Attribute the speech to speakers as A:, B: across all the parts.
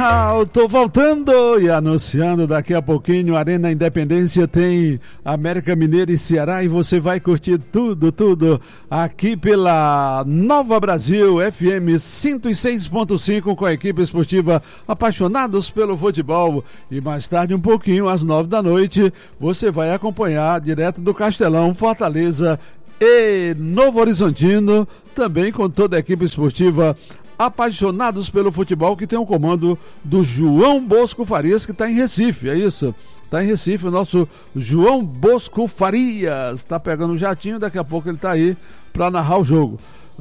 A: Tô voltando e anunciando daqui a pouquinho, Arena Independência tem América Mineiro e Ceará, e você vai curtir tudo aqui pela Nova Brasil FM 106.5 com a equipe esportiva Apaixonados pelo Futebol. E mais tarde, um pouquinho, às 9 da noite, você vai acompanhar direto do Castelão, Fortaleza e Novo Horizontino, também com toda a equipe esportiva Apaixonados pelo Futebol, que tem o comando do João Bosco Farias, que está em Recife, é isso? Está em Recife, o nosso João Bosco Farias está pegando um jatinho, daqui a pouco ele está aí para narrar o jogo.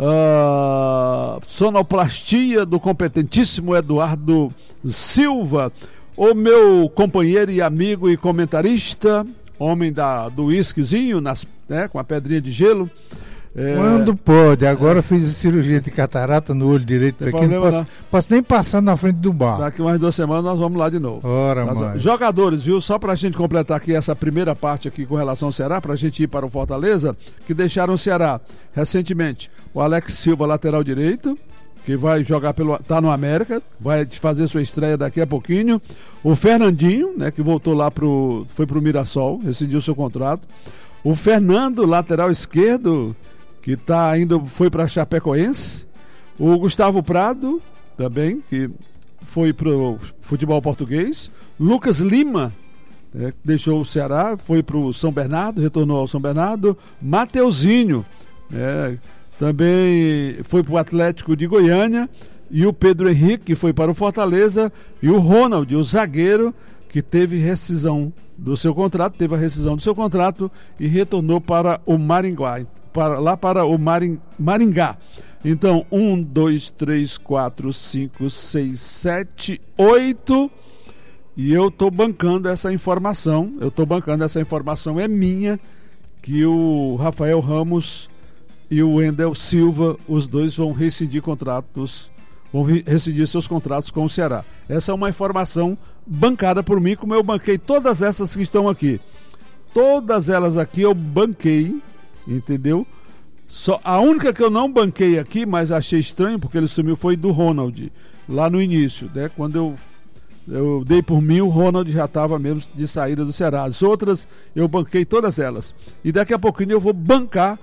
A: Sonoplastia do competentíssimo Eduardo Silva, o meu companheiro e amigo e comentarista, homem do whiskyzinho, com a pedrinha de gelo.
B: Quando pode, agora eu fiz a cirurgia de catarata no olho direito daqui, não posso nem passar na frente do bar.
A: Daqui mais 2 semanas nós vamos lá de novo. Jogadores, viu? Só pra gente completar aqui essa primeira parte aqui com relação ao Ceará, pra gente ir para o Fortaleza, que deixaram o Ceará recentemente. O Alex Silva, lateral direito, que vai jogar tá no América, vai fazer sua estreia daqui a pouquinho. O Fernandinho, né, que voltou lá foi pro Mirassol, rescindiu seu contrato. O Fernando, lateral esquerdo, que foi para Chapecoense. O Gustavo Prado, também, que foi para o futebol português. Lucas Lima, que deixou o Ceará, foi para o São Bernardo, retornou ao São Bernardo. Mateuzinho, também foi para o Atlético de Goiânia. E o Pedro Henrique, que foi para o Fortaleza. E o Ronald, o zagueiro, que teve a rescisão do seu contrato e retornou para o Maringá. Para o Maringá. Então, 1, 2, 3, 4, 5, 6, 7, 8. E eu estou bancando essa informação. É minha, que o Rafael Ramos e o Wendel Silva, os dois vão rescindir seus contratos com o Ceará. Essa é uma informação bancada por mim, como eu banquei todas essas que estão aqui. Todas elas aqui eu banquei, entendeu? A única que eu não banquei aqui, mas achei estranho, porque ele sumiu, foi do Ronald, lá no início, né? Quando eu dei por mim, o Ronald já estava mesmo de saída do Ceará. As outras, eu banquei todas elas. E daqui a pouquinho eu vou bancar,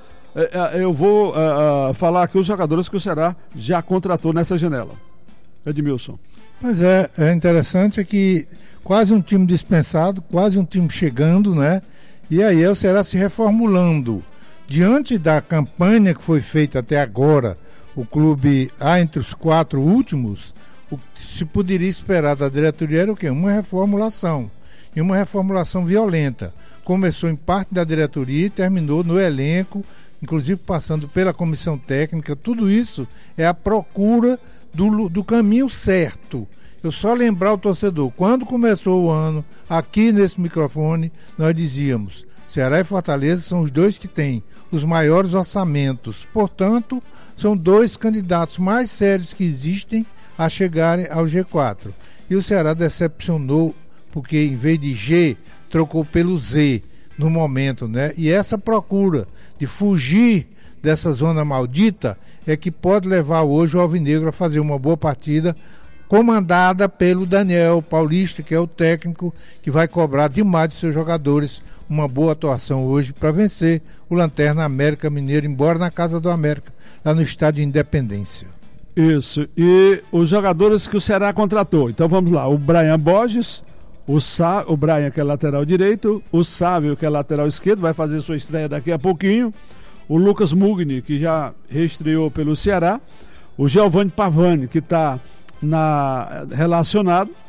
A: falar aqui os jogadores que o Ceará já contratou nessa janela. Edmilson.
B: Pois é interessante que quase um time dispensado, quase um time chegando, né? E aí o Ceará se reformulando. Diante da campanha que foi feita até agora, o clube entre os 4 últimos, o que se poderia esperar da diretoria era o quê? Uma reformulação. E uma reformulação violenta. Começou em parte da diretoria e terminou no elenco, inclusive passando pela comissão técnica. Tudo isso é a procura do caminho certo. Eu só lembrar o torcedor, quando começou o ano, aqui nesse microfone, nós dizíamos: Ceará e Fortaleza são os dois que têm os maiores orçamentos. Portanto, são 2 candidatos mais sérios que existem a chegarem ao G4. E o Ceará decepcionou, porque em vez de G, trocou pelo Z no momento, né? E essa procura de fugir dessa zona maldita é que pode levar hoje o Alvinegro a fazer uma boa partida, comandada pelo Daniel Paulista, que é o técnico que vai cobrar demais dos seus jogadores uma boa atuação hoje para vencer o Lanterna América Mineiro, embora na Casa do América, lá no Estádio Independência.
A: Isso, e os jogadores que o Ceará contratou. Então vamos lá, o Brian Borges, o Brian, que é lateral direito, o Sávio, que é lateral esquerdo, vai fazer sua estreia daqui a pouquinho, o Lucas Mugni, que já reestreou pelo Ceará, o Giovanni Pavani, que está relacionado,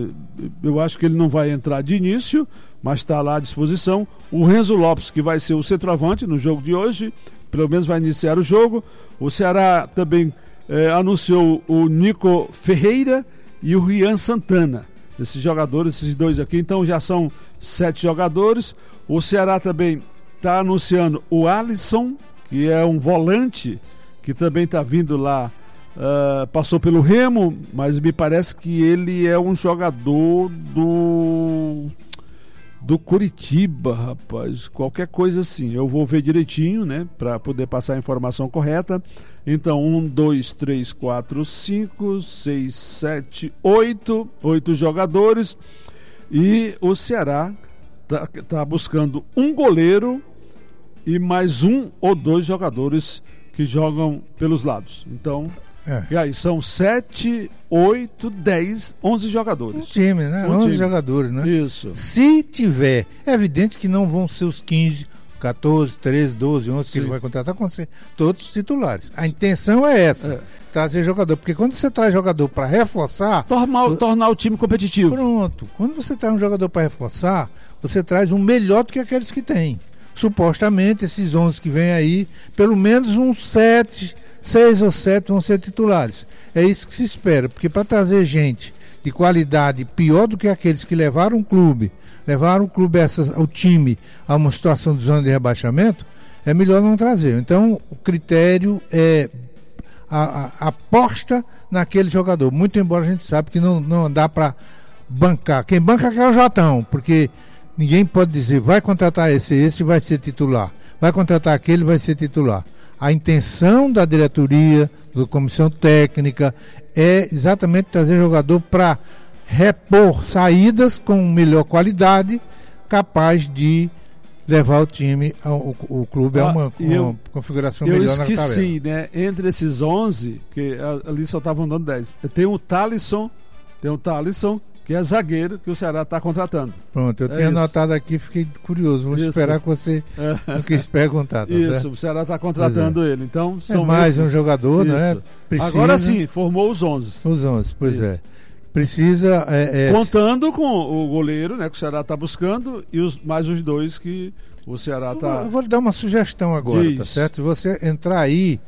A: eu acho que ele não vai entrar de início, mas está lá à disposição. O Renzo Lopes, que vai ser o centroavante no jogo de hoje, pelo menos vai iniciar o jogo. O Ceará também anunciou o Nico Ferreira e o Rian Santana, esses jogadores, esses 2 aqui, então já são 7 jogadores. O Ceará também está anunciando o Alisson, que é um volante que também está vindo lá, passou pelo Remo, mas me parece que ele é um jogador do Curitiba, rapaz. Qualquer coisa assim. Eu vou ver direitinho, né? Para poder passar a informação correta. Então, 1, 2, 3, 4, 5, 6, 7, 8 jogadores. E o Ceará tá buscando um goleiro e mais 1 ou 2 jogadores que jogam pelos lados. Então, e aí são 7, 8, 10, 11 jogadores.
B: Um time, né? 11 jogadores, né?
A: Isso.
B: Se tiver, é evidente que não vão ser os 15, 14, 13, 12, 11 que ele vai contratar, com todos titulares. A intenção é essa, trazer jogador. Porque quando você traz jogador para reforçar...
A: Tornar o time competitivo.
B: Pronto. Quando você traz um jogador para reforçar, você traz um melhor do que aqueles que tem. Supostamente, esses 11 que vem aí, pelo menos uns 6 ou 7 vão ser titulares. É isso que se espera, porque para trazer gente de qualidade pior do que aqueles que levaram o clube o time a uma situação de zona de rebaixamento, é melhor não trazer. Então, o critério é a aposta naquele jogador. Muito embora a gente sabe que não dá para bancar. Quem banca é o Jotão, porque ninguém pode dizer, vai contratar esse vai ser titular. Vai contratar aquele, vai ser titular. A intenção da diretoria, da comissão técnica, é exatamente trazer jogador para repor saídas com melhor qualidade, capaz de levar o time, o clube a uma configuração melhor na tabela. Eu esqueci,
A: né? Entre esses 11, que ali só estavam dando 10, tem o Thalisson, que é zagueiro, que o Ceará está contratando.
B: Pronto, eu tinha anotado aqui, fiquei curioso. Vou esperar que você não quis perguntar. Tá
A: isso,
B: certo?
A: O Ceará está contratando ele. Então,
B: são mais um jogador, né?
A: Precisa... Agora sim, formou os 11.
B: Os 11, pois é. Precisa...
A: Contando com o goleiro, né, que o Ceará está buscando, e mais os 2 que o Ceará está...
B: Eu vou lhe dar uma sugestão agora, tá certo? Se você entrar aí,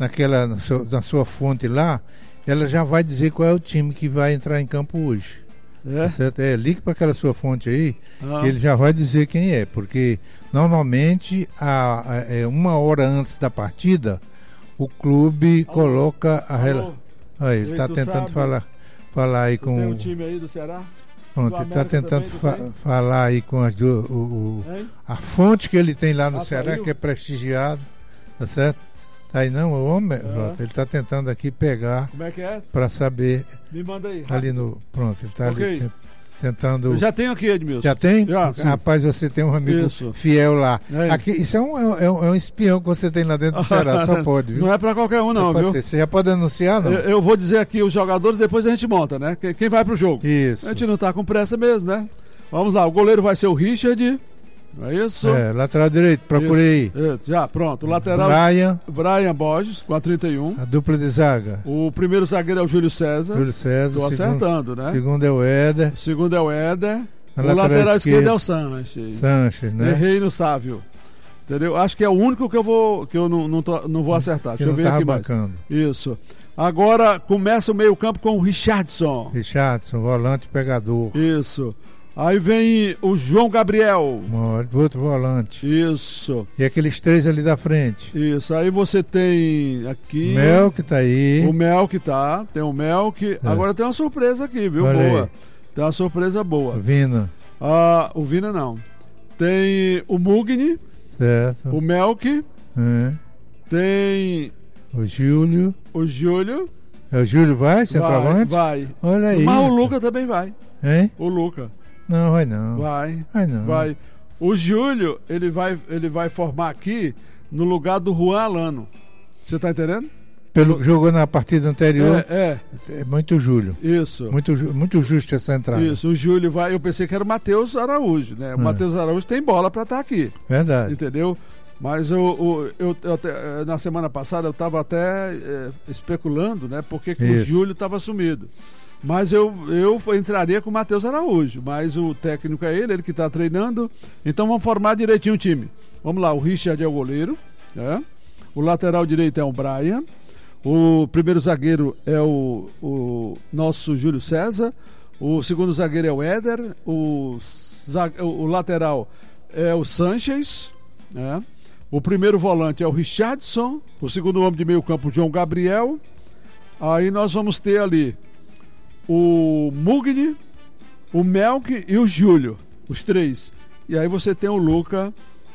B: na sua fonte lá, ela já vai dizer qual é o time que vai entrar em campo hoje. Tá certo? Ligue para aquela sua fonte aí, que ele já vai dizer quem é, porque normalmente 1 hora antes da partida o clube coloca Aí, ele está tentando falar aí com...
A: Tem um time aí do Ceará?
B: Pronto, ele está tentando falar aí com a fonte que ele tem lá no Ceará, saiu? Que é prestigiado, tá certo? Tá aí não, o homem, pronto, ele está tentando aqui pegar.
A: Como é que é?
B: Para saber.
A: Me manda aí.
B: Ali no, pronto, ele está ali tentando.
A: Eu já tenho aqui, Edmilson.
B: Já tem?
A: Já,
B: rapaz, você tem um amigo fiel lá. Aqui, isso é um espião que você tem lá dentro do Ceará, só pode, viu?
A: Não é para qualquer um não, viu?
B: Você já pode anunciar, não?
A: Eu vou dizer aqui os jogadores, depois a gente monta, né? Quem vai pro jogo.
B: Isso.
A: A gente não tá com pressa mesmo, né? Vamos lá, o goleiro vai ser o Richard. É isso?
B: Lateral direito, procurei.
A: Isso. Já, pronto. O lateral. Brian Borges, com a 31.
B: A dupla de zaga.
A: O primeiro zagueiro é o Júlio César. Tô acertando, né?
B: Segundo é o Éder.
A: O lateral esquerdo é o Sanches,
B: né?
A: Errei no Sávio. Entendeu? Acho que é o único que eu não vou acertar. Deixa eu ver aqui
B: bancando.
A: Mais. Isso. Agora começa o meio-campo com o Richardson,
B: volante pegador.
A: Isso. Aí vem o João Gabriel.
B: Outro volante.
A: Isso.
B: E aqueles 3 ali da frente.
A: Isso. Aí você tem aqui...
B: Melk tá aí.
A: O Melk tá. Tem o Melk. Agora tem uma surpresa aqui, viu?
B: Olha
A: boa.
B: Aí.
A: Tem uma surpresa boa.
B: O Vina.
A: O Vina não. Tem o Mugni.
B: Certo.
A: O Melk. Tem...
B: O Júlio.
A: O Júlio
B: vai, centroavante?
A: Vai.
B: Olha aí.
A: Mas o Luca também vai.
B: Hein?
A: O Luca.
B: Não, vai não.
A: Vai
B: não.
A: Vai. O Júlio, ele vai formar aqui no lugar do Juan Alano. Você tá entendendo?
B: Jogou na partida anterior.
A: É
B: muito Júlio.
A: Isso.
B: Muito justo essa entrada.
A: Isso, o Júlio vai. Eu pensei que era o Matheus Araújo, né? O Matheus Araújo tem bola para estar aqui.
B: Verdade.
A: Entendeu? Mas eu na semana passada eu estava até especulando, né? Porque o Júlio estava sumido. Mas eu entraria com o Matheus Araújo. Mas o técnico é ele que está treinando. Então vamos formar direitinho o time. Vamos lá, o Richard é o goleiro. O lateral direito é o Brian. O primeiro zagueiro é o nosso Júlio César. O segundo zagueiro é o Éder. O lateral é o Sanches. O primeiro volante é o Richardson. O segundo homem de meio campo, o João Gabriel. Aí nós vamos ter ali o Mugni, o Melk e o Júlio. Os 3. e aí você tem o Luca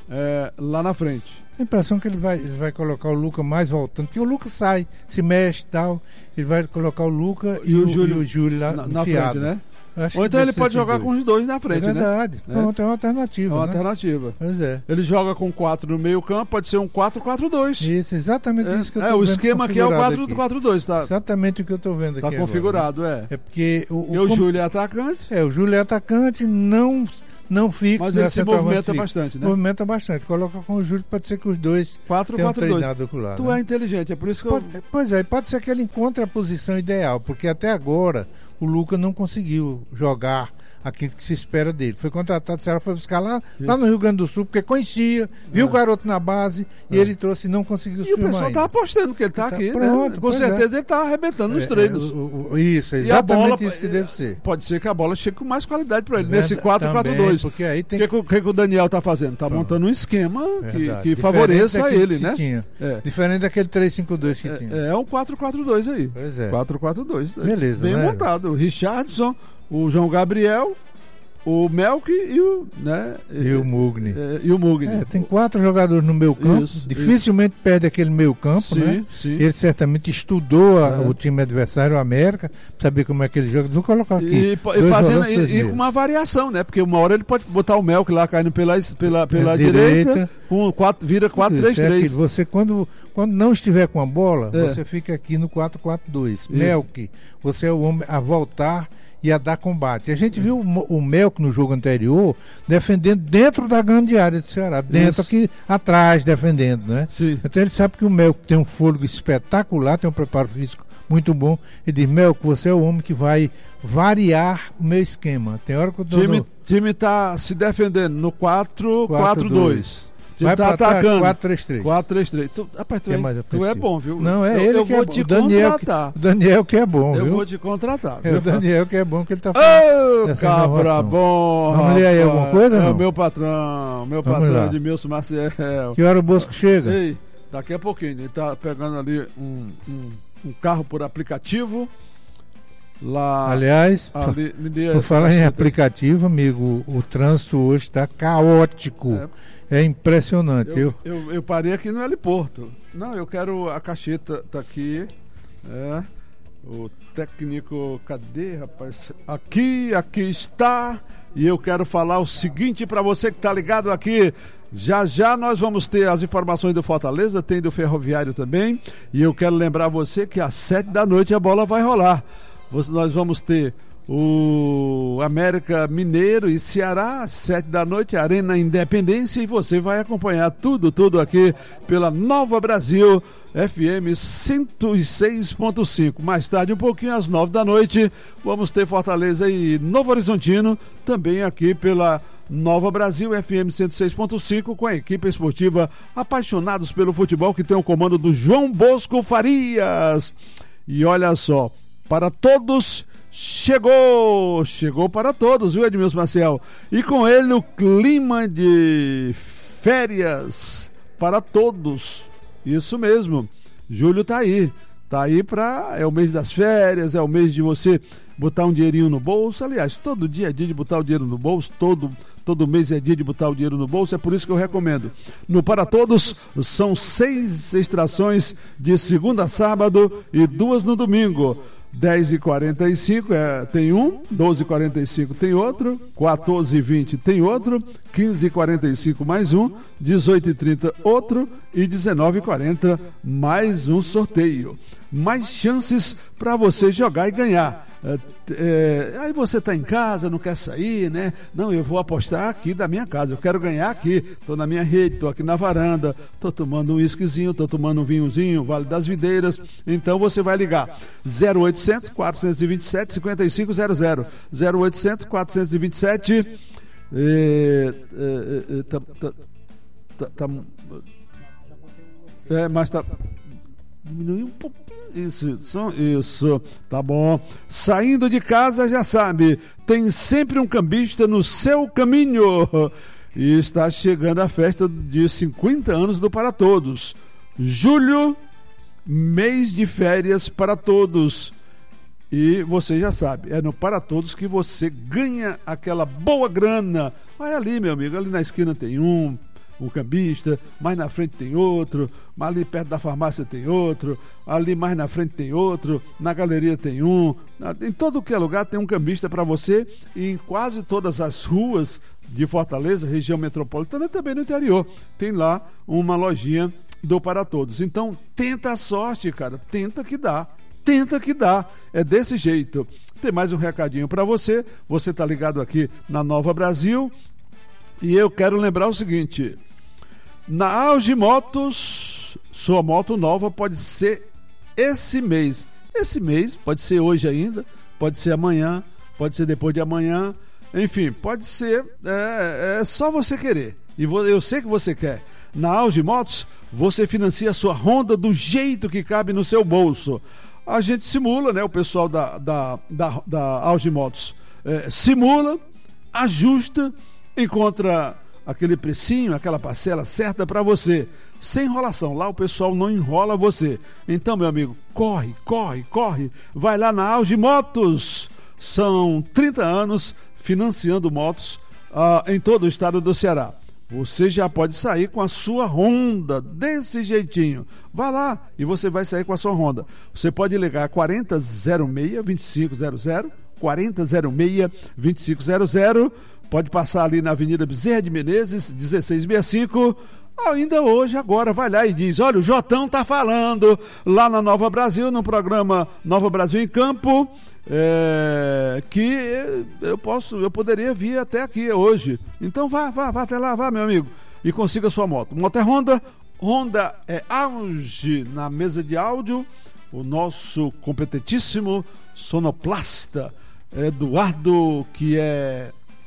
A: lá na frente.
B: A impressão que ele vai colocar o Luca mais voltando, porque o Luca sai, se mexe e tal, ele vai colocar o Luca e o Júlio lá
A: na frente, né?
B: Ou
A: então ele pode jogar com os dois na frente,
B: né? É verdade. Pronto, é uma alternativa.
A: É uma alternativa.
B: Pois é.
A: Ele joga com 4 no meio campo, pode ser um 4-4-2.
B: Isso, exatamente isso que eu tô vendo.
A: O esquema aqui é o 4-4-2, tá?
B: Exatamente o que eu tô vendo aqui.
A: Tá configurado,
B: agora, né? É porque
A: o Júlio é atacante.
B: O Júlio é atacante, não fica.
A: Mas ele se movimenta bastante, né?
B: Movimenta bastante. Coloca com o Júlio, pode ser que os dois
A: 4-4-2.
B: treinado com o lado.
A: Tu é inteligente, é por isso que
B: Pois é, pode ser que ele encontre a posição ideal, porque até agora o Luca não conseguiu jogar aquilo que se espera dele. Foi contratado, o Ceará foi buscar lá no Rio Grande do Sul, porque conhecia, viu o garoto na base e ele trouxe e não conseguiu
A: firmar. E o pessoal está apostando que ele está aqui, pronto, né? Com certeza ele está arrebentando nos treinos.
B: Isso, exatamente isso que deve ser.
A: Pode ser que a bola chegue com mais qualidade para ele, nesse 4-4-2.
B: Porque aí tem
A: O que o Daniel está fazendo? Está montando um esquema que favoreça ele, né?
B: Diferente daquele 3-5-2 que tinha.
A: É um 4-4-2 aí.
B: Pois é.
A: 4-4-2.
B: Beleza,
A: bem montado. O Richardson, o João Gabriel, o Melk e o
B: Mugni.
A: E o Mugni.
B: Tem 4 jogadores no meio campo. Dificilmente perde aquele meio campo, né?
A: Sim.
B: Ele certamente estudou o time adversário, o América, para saber como é que ele joga. Vou colocar aqui.
A: E com uma variação, né? Porque uma hora ele pode botar o Melk lá caindo pela direita, vira 4-3-3.
B: Você quando não estiver com a bola, você fica aqui no 4-4-2. Melk, você é o homem a voltar e a dar combate. A gente viu o Melk no jogo anterior defendendo dentro da grande área do Ceará, dentro aqui atrás defendendo, né?
A: Sim.
B: Então ele sabe que o Melk tem um fôlego espetacular, tem um preparo físico muito bom. Ele diz: Melk, você é o homem que vai variar o meu esquema. Tem hora que eu tô
A: time está se defendendo no 4-4-2.
B: Vai
A: tá atacando
B: 4-3-3.
A: 4-3-3. Rapaz, tu é bom, viu?
B: Não, ele
A: eu
B: que
A: vou
B: é
A: te
B: contratar. O Daniel que é bom, viu?
A: Eu vou te contratar.
B: É o Daniel que é bom que ele tá falando.
A: Cabra bom.
B: Vamos ler aí alguma coisa, não?
A: É o meu patrão Edmilson Maciel.
B: Que hora o Bosco chega?
A: Ei, daqui a pouquinho. Ele tá pegando ali um carro por aplicativo. Lá,
B: aliás, por falar em aplicativo, amigo, o trânsito hoje está caótico. É impressionante.
A: Eu parei aqui no heliporto. Não, eu quero a cacheta, tá aqui. O técnico, cadê, rapaz? Aqui está. E eu quero falar o seguinte para você que tá ligado aqui. Já nós vamos ter as informações do Fortaleza, tem do Ferroviário também. E eu quero lembrar você que às 7 da noite a bola vai rolar. Nós vamos ter o América Mineiro e Ceará, às 7 da noite, Arena Independência, e você vai acompanhar tudo aqui pela Nova Brasil FM 106.5. Mais tarde, um pouquinho, às 9 da noite, vamos ter Fortaleza e Novo Horizontino, também aqui pela Nova Brasil FM 106.5, com a equipe esportiva Apaixonados pelo Futebol, que tem o comando do João Bosco Farias. E olha só, para todos, chegou para todos, viu, Edmilson Maciel? E com ele o clima de férias para todos. Isso mesmo, Júlio tá aí é o mês das férias, é o mês de você botar um dinheirinho no bolso. Aliás, todo dia é dia de botar o dinheiro no bolso, todo mês é dia de botar o dinheiro no bolso, é por isso que eu recomendo. No Para Todos, são 6 extrações de segunda a sábado e 2 no domingo. 10h45 tem um, 12h45 tem outro, 14h20 tem outro, 15h45 mais um, 18h30 outro e 19h40 mais um sorteio. Mais chances para você jogar e ganhar. Aí você está em casa, não quer sair, né? Não, eu vou apostar aqui da minha casa, eu quero ganhar aqui, estou na minha rede, estou aqui na varanda, estou tomando um whiskyzinho, estou tomando um vinhozinho, Vale das Videiras. Então você vai ligar 0800 427 5500, 0800 427 mas tá diminuiu um pouco. Isso, tá bom. Saindo de casa, já sabe, tem sempre um cambista no seu caminho. E está chegando a festa de 50 anos do Para Todos. Julho, mês de férias para todos. E você já sabe, é no Para Todos que você ganha aquela boa grana. vai ali, meu amigo, ali na esquina tem um cambista, mais na frente tem outro, ali perto da farmácia tem outro, ali mais na frente tem outro, na galeria tem um, em todo que é lugar tem um cambista para você, e em quase todas as ruas de Fortaleza, região metropolitana, também no interior, tem lá uma lojinha do Para Todos. Então, tenta a sorte, cara, tenta que dá, é desse jeito. Tem mais um recadinho para você tá ligado aqui na Nova Brasil, e eu quero lembrar o seguinte: na Auge Motos, sua moto nova pode ser esse mês, pode ser hoje ainda, pode ser amanhã, pode ser depois de amanhã, enfim, pode ser, é só você querer, e eu sei que você quer. Na Auge Motos, você financia a sua Honda do jeito que cabe no seu bolso. A gente simula, né, o pessoal da Auge Motos simula, ajusta, encontra aquele precinho, aquela parcela certa para você, sem enrolação. Lá o pessoal não enrola você. Então, meu amigo, corre, vai lá na Auge Motos. São 30 anos financiando motos em todo o estado do Ceará. Você já pode sair com a sua Honda desse jeitinho. Vá lá e você vai sair com a sua Honda. Você pode ligar 4006-2500, 4006-2500. Pode passar ali na Avenida Bezerra de Menezes, 1665. Ainda hoje, agora, vai lá e diz: olha, o Jotão tá falando lá na Nova Brasil, no programa Nova Brasil em Campo, que eu poderia vir até aqui hoje. Então vá até lá, vá, meu amigo, e consiga sua moto. Moto é Honda é Auge na mesa de áudio. O nosso competentíssimo sonoplasta Eduardo, que é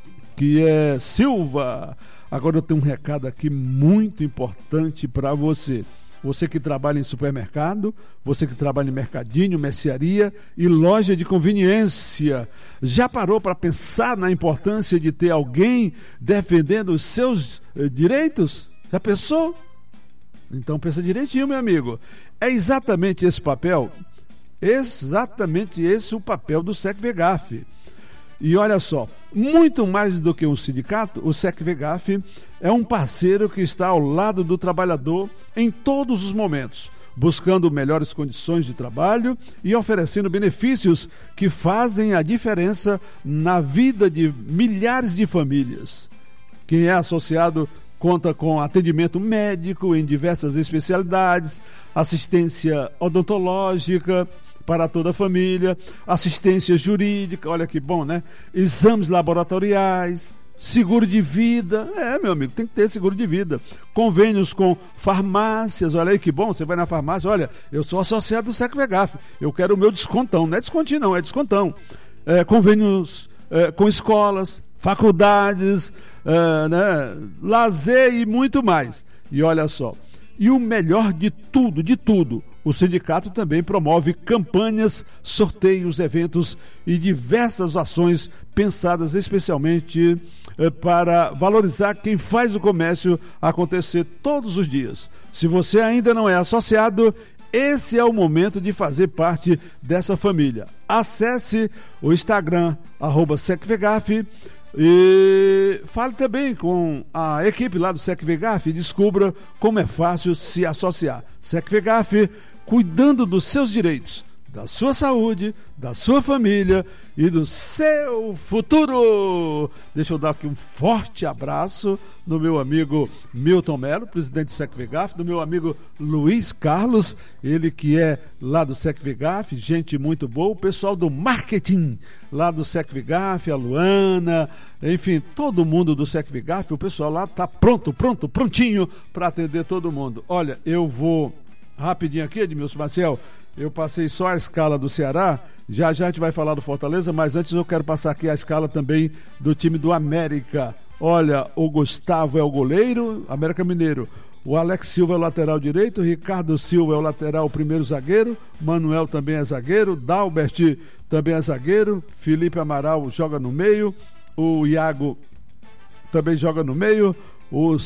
A: Silva. Agora eu tenho um recado aqui muito importante para você. Você que trabalha em supermercado, você que trabalha em mercadinho, mercearia e loja de conveniência. Já parou para pensar na importância de ter alguém defendendo os seus direitos? Já pensou? Então pensa direitinho, meu amigo. É exatamente esse papel, o papel do SECVEGAF. E olha só, muito mais do que um sindicato, o SECVEGAF é um parceiro que está ao lado do trabalhador em todos os momentos, buscando melhores condições de trabalho e oferecendo benefícios que fazem a diferença na vida de milhares de famílias. Quem é associado conta com atendimento médico em diversas especialidades, assistência odontológica para toda a família, assistência jurídica, olha que bom, né? Exames laboratoriais, seguro de vida, meu amigo, tem que ter seguro de vida. Convênios com farmácias, olha aí que bom, você vai na farmácia, olha, eu sou associado do SECVEGAF, eu quero o meu descontão, não é descontinho não, é descontão. Convênios com escolas, faculdades, né? Lazer e muito mais. E olha só, e o melhor de tudo, o sindicato também promove campanhas, sorteios, eventos e diversas ações pensadas especialmente para valorizar quem faz o comércio acontecer todos os dias. Se você ainda não é associado, esse é o momento de fazer parte dessa família. Acesse o Instagram, @SECVEGAF, e fale também com a equipe lá do SECVEGAF e descubra como é fácil se associar. SECVEGAF, cuidando dos seus direitos, da sua saúde, da sua família e do seu futuro. Deixa eu dar aqui um forte abraço do meu amigo Milton Melo, presidente do SECVEGAF, do meu amigo Luiz Carlos, ele que é lá do SECVEGAF, gente muito boa, o pessoal do marketing lá do SECVEGAF, a Luana, enfim, todo mundo do SECVEGAF, o pessoal lá tá prontinho para atender todo mundo. Olha, eu vou rapidinho aqui, Edmilson Maciel, eu passei só a escala do Ceará, já a gente vai falar do Fortaleza, mas antes eu quero passar aqui a escala também do time do América. Olha, o Gustavo é o goleiro, América Mineiro, o Alex Silva é o lateral direito, Ricardo Silva é o lateral primeiro zagueiro, Manuel também é zagueiro, Dalbert também é zagueiro, Felipe Amaral joga no meio, o Iago também joga no meio, o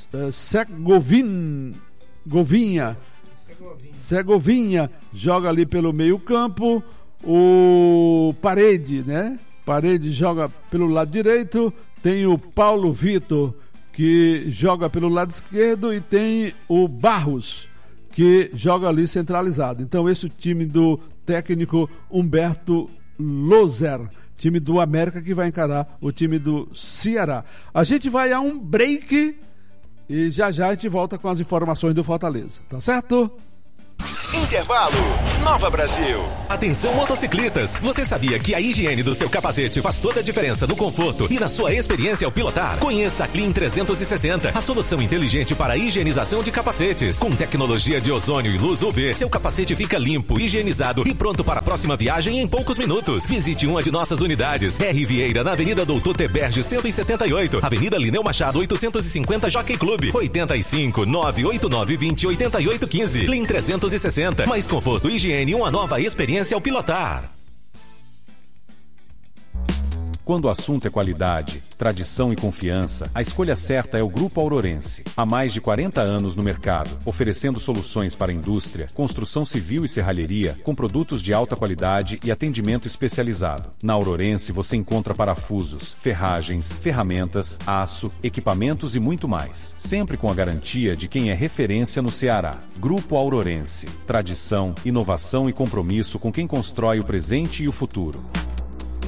A: Segovinha joga ali pelo meio campo, o Parede, né? Parede joga pelo lado direito, tem o Paulo Vitor, que joga pelo lado esquerdo, e tem o Barros, que joga ali centralizado. Então esse é o time do técnico Humberto Loser, time do América, que vai encarar o time do Ceará. A gente vai a um break e já a gente volta com as informações do Fortaleza, tá certo?
C: Intervalo, Nova Brasil.
D: Atenção, motociclistas, você sabia que a higiene do seu capacete faz toda a diferença no conforto e na sua experiência ao pilotar? Conheça a Clean 360, a solução inteligente para a higienização de capacetes. Com tecnologia de ozônio e luz UV, seu capacete fica limpo, higienizado e pronto para a próxima viagem em poucos minutos. Visite uma de nossas unidades. R. Vieira, na Avenida Doutor Teberge 178, Avenida Lineu Machado 850, Jockey Club, 85 989 20 88 15. Clean 360. Mais conforto, higiene e uma nova experiência ao pilotar.
E: Quando o assunto é qualidade, tradição e confiança, a escolha certa é o Grupo Aurorense. Há mais de 40 anos no mercado, oferecendo soluções para a indústria, construção civil e serralheria, com produtos de alta qualidade e atendimento especializado. Na Aurorense você encontra parafusos, ferragens, ferramentas, aço, equipamentos e muito mais. Sempre com a garantia de quem é referência no Ceará. Grupo Aurorense. Tradição, inovação e compromisso com quem constrói o presente e o futuro.